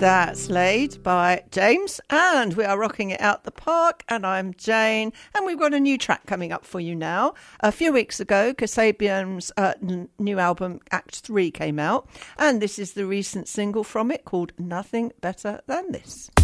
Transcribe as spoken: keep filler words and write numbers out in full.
That's Laid by James, and we are rocking it out the park, and I'm Jane, and we've got a new track coming up for you now. A few weeks ago, Kasabian's uh, n- new album Act three came out, and this is the recent single from it called Nothing Better Than This.